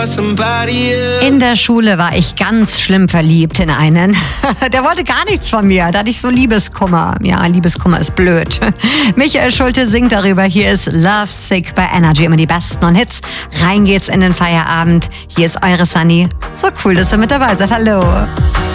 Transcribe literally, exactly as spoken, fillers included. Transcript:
In der Schule war ich ganz schlimm verliebt in einen. Der wollte gar nichts von mir. Da hatte ich so Liebeskummer. Ja, Liebeskummer ist blöd. Michael Schulte singt darüber. Hier ist Love Sick bei Energy. Immer die besten und Hits. Rein geht's in den Feierabend. Hier ist eure Sunny. So cool, dass ihr mit dabei seid. Hallo.